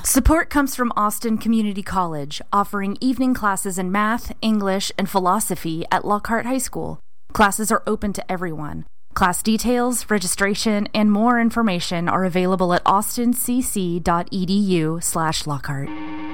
Support comes from Austin Community College, offering evening classes in math, English, and philosophy at Lockhart High School. Classes are open to everyone. Class details, registration, and more information are available at austincc.edu/Lockhart.